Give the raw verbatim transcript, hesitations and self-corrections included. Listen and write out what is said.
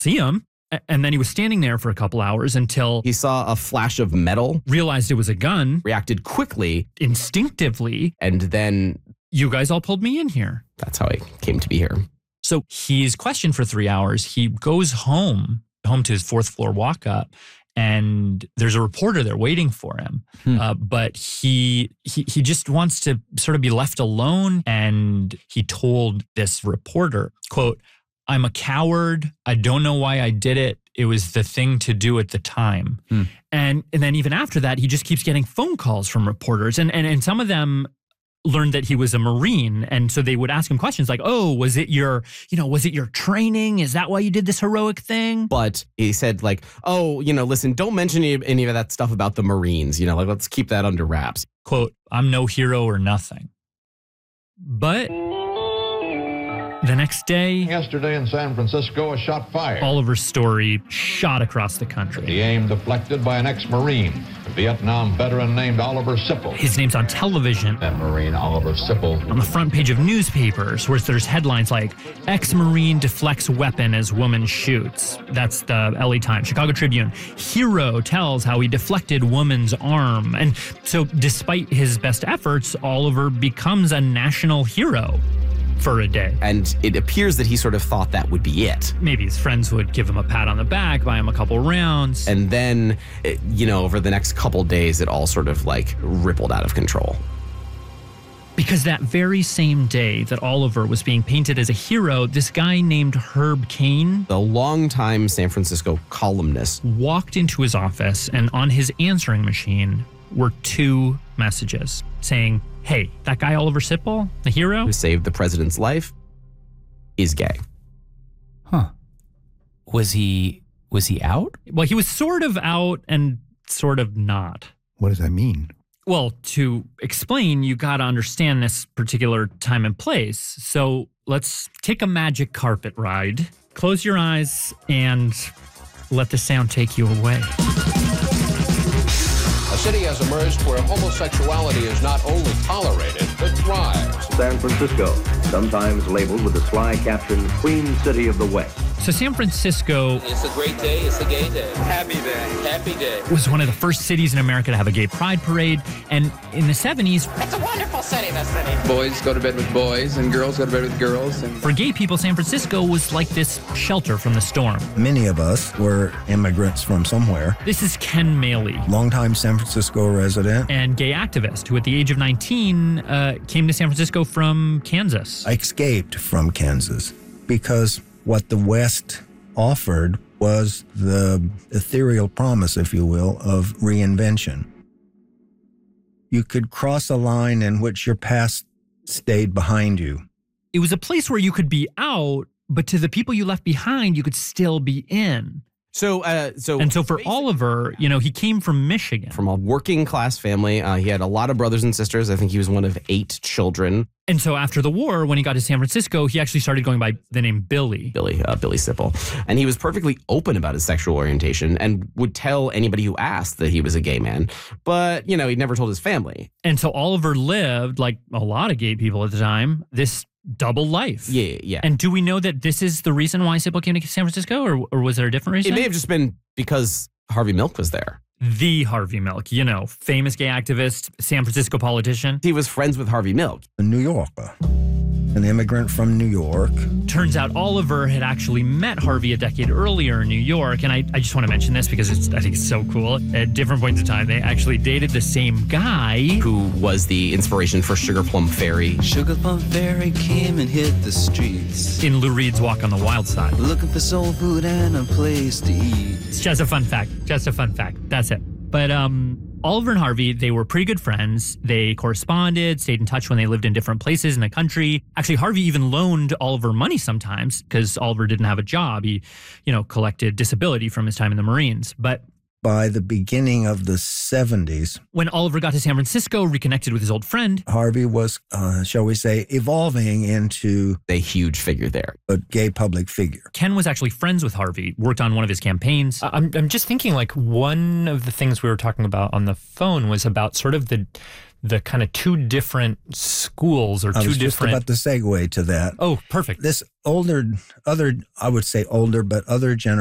see him. And then he was standing there for a couple hours until he saw a flash of metal, realized it was a gun, reacted quickly, instinctively, and then you guys all pulled me in here. That's how I came to be here. So he's questioned for three hours. He goes home, home to his fourth floor walk up, and there's a reporter there waiting for him. Hmm. Uh, but he, he he just wants to sort of be left alone. And he told this reporter, quote, "I'm a coward. I don't know why I did it. It was the thing to do at the time." Hmm. And and then even after that, he just keeps getting phone calls from reporters. And, and, and some of them learned that he was a Marine. And so they would ask him questions like, oh, was it your, you know, was it your training? Is that why you did this heroic thing? But he said like, oh, you know, listen, don't mention any, any of that stuff about the Marines. You know, like, let's keep that under wraps. Quote, "I'm no hero or nothing." But the next day, yesterday in San Francisco, a shot fired. Oliver's story shot across the country. The aim deflected by an ex-Marine, a Vietnam veteran named Oliver Sipple. His name's on television. That Marine, Oliver Sipple. On the front page of newspapers, where there's headlines like, "Ex-Marine deflects weapon as woman shoots." That's the L A Times. Chicago Tribune. "Hero tells how he deflected woman's arm." And so despite his best efforts, Oliver becomes a national hero. For a day. And it appears that he sort of thought that would be it. Maybe his friends would give him a pat on the back, buy him a couple rounds. And then, you know, over the next couple days, it all sort of like rippled out of control. Because that very same day that Oliver was being painted as a hero, this guy named Herb Caen, the longtime San Francisco columnist, walked into his office, and on his answering machine were two messages saying, "Hey, that guy Oliver Sipple, the hero who saved the president's life, is gay." Huh. Was he was he out? Well, he was sort of out and sort of not. What does that mean? Well, to explain, you got to understand this particular time and place. So let's take a magic carpet ride. Close your eyes and let the sound take you away. A city has emerged where homosexuality is not only tolerated, but thrives. San Francisco, sometimes labeled with the sly caption, Queen City of the West. So San Francisco... It's a great day. It's a gay day. Happy day. Happy day. Was one of the first cities in America to have a gay pride parade. And in the seventies... It's a wonderful city, this city. Boys go to bed with boys and girls go to bed with girls. And for gay people, San Francisco was like this shelter from the storm. Many of us were immigrants from somewhere. This is Ken Maley. Longtime San Francisco resident. And gay activist who at the age of nineteen uh, came to San Francisco from Kansas. I escaped from Kansas because what the West offered was the ethereal promise, if you will, of reinvention. You could cross a line in which your past stayed behind you. It was a place where you could be out, but to the people you left behind, you could still be in. So, uh, so and so for Oliver, you know, he came from Michigan, from a working class family. Uh, he had a lot of brothers and sisters. I think he was one of eight children. And so after the war, when he got to San Francisco, he actually started going by the name Billy. Billy, uh, Billy Sipple. And he was perfectly open about his sexual orientation and would tell anybody who asked that he was a gay man. But, you know, he never told his family. And so Oliver lived, like a lot of gay people at the time, this double life. Yeah, yeah. And do we know that this is the reason why Sipple came to San Francisco, or, or was there a different reason? It may have just been because Harvey Milk was there. The Harvey Milk, you know, famous gay activist, San Francisco politician. He was friends with Harvey Milk. A New Yorker. An immigrant from New York. Turns out Oliver had actually met Harvey a decade earlier in New York. And I, I just want to mention this because it's, I think it's so cool. At different points in time, they actually dated the same guy. Who was the inspiration for Sugar Plum Fairy. Sugar Plum Fairy came and hit the streets. In Lou Reed's Walk on the Wild Side. Looking for soul food and a place to eat. It's just a fun fact. Just a fun fact. That's it. But um, Oliver and Harvey, they were pretty good friends. They corresponded, stayed in touch when they lived in different places in the country. Actually, Harvey even loaned Oliver money sometimes because Oliver didn't have a job. He, you know, collected disability from his time in the Marines. But by the beginning of the seventies, when Oliver got to San Francisco, reconnected with his old friend, Harvey was, uh, shall we say, evolving into a huge figure there, a gay public figure. Ken was actually friends with Harvey, worked on one of his campaigns. I'm, I'm just thinking, like, one of the things we were talking about on the phone was about sort of the the kind of two different schools or I two was just different. about to segue to that. Oh, perfect. This older, other, I would say older, but other generation.